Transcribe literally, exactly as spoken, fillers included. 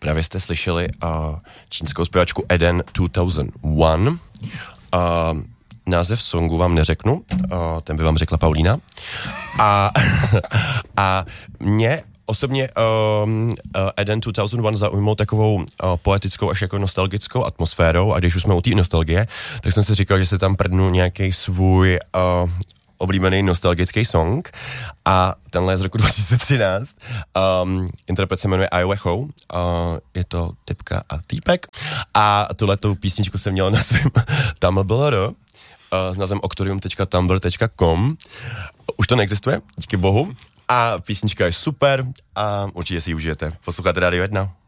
Právě jste slyšeli uh, čínskou zpěvačku Eden dva tisíce jedna. Uh, název songu vám neřeknu, uh, ten by vám řekla Paulína. A, a mě osobně um, uh, Eden dva tisíce jedna zaujmul takovou uh, poetickou až jako nostalgickou atmosférou a když už jsme u té nostalgie, tak jsem si říkal, že se tam prdnu nějaký svůj uh, oblíbený nostalgický song a tenhle je z roku dva tisíce třináct. Um, interpret se jmenuje Iowa Ho, uh, je to typka a týpek a tuhletou písničku jsem měl na svém Tumblr uh, s názvem octorium tečka tumblr tečka com. Už to neexistuje, díky bohu. A písnička je super a určitě si ji užijete. Posloucháte Rádio jedna.